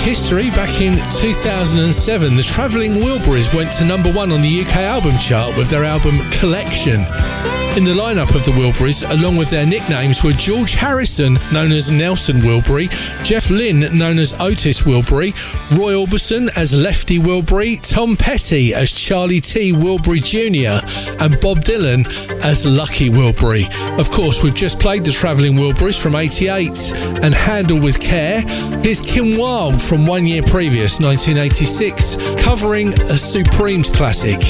history. Back in 2007, the Travelling Wilburys went to number 1 on the UK album chart with their album Collection. In the lineup of the Wilburys, along with their nicknames, were George Harrison, known as Nelson Wilbury, Jeff Lynne, known as Otis Wilbury, Roy Orbison as Lefty Wilbury, Tom Petty as Charlie T. Wilbury Jr., and Bob Dylan as Lucky Wilbury. Of course, we've just played the Travelling Wilburys from 88 and Handle with Care. Here's Kim Wilde from 1 year previous, 1986, covering a Supremes classic.